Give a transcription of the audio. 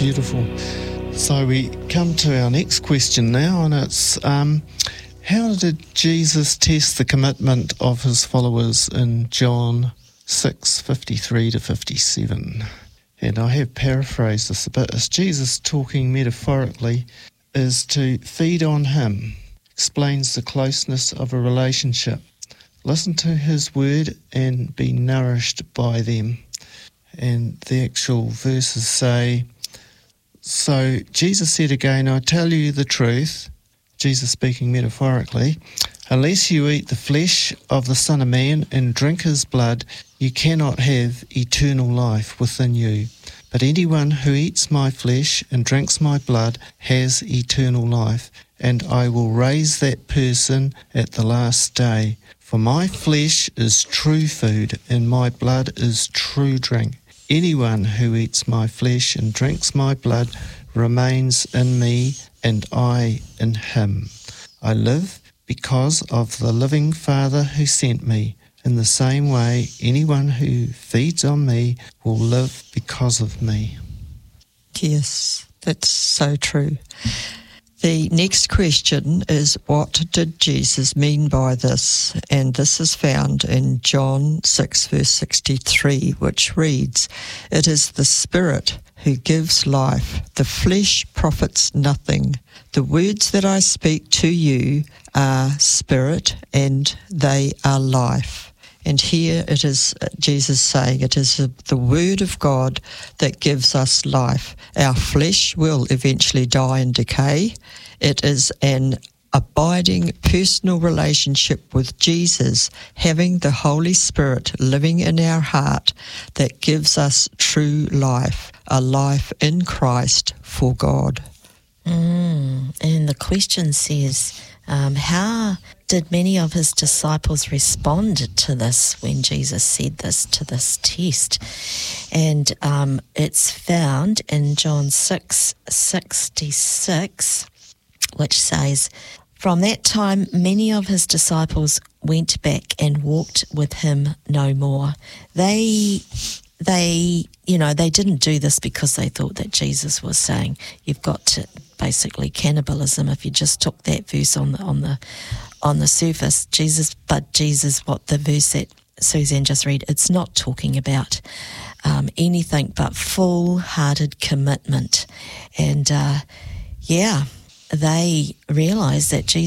beautiful. So we come to our next question now, and it's how did Jesus test the commitment of his followers in John 6:53 to 57? And I have paraphrased this a bit. As Jesus, talking metaphorically, is to feed on him, explains the closeness of a relationship. Listen to his word and be nourished by them. And the actual verses say, so Jesus said again, I tell you the truth, Jesus speaking metaphorically, unless you eat the flesh of the Son of Man and drink his blood, you cannot have eternal life within you. But anyone who eats my flesh and drinks my blood has eternal life, and I will raise that person at the last day. For my flesh is true food, and my blood is true drink. Anyone who eats my flesh and drinks my blood remains in me, and I in him. I live because of the living Father who sent me. In the same way, anyone who feeds on me will live because of me. Yes, that's so true. The next question is, what did Jesus mean by this? And this is found in John 6, verse 63, which reads, it is the Spirit who gives life. The flesh profits nothing. The words that I speak to you are spirit and they are life. And here it is Jesus saying it is the word of God that gives us life. Our flesh will eventually die and decay. It is an abiding personal relationship with Jesus, having the Holy Spirit living in our heart that gives us true life, a life in Christ for God. And the question says, how did many of his disciples respond to this when Jesus said this, to this test? And it's found in John 6:66, which says, from that time many of his disciples went back and walked with him no more. They didn't do this because they thought that Jesus was saying you've got to basically cannibalism if you just took that verse on the surface. What the verse that Suzanne just read, it's not talking about anything but full-hearted commitment. And they realised that Jesus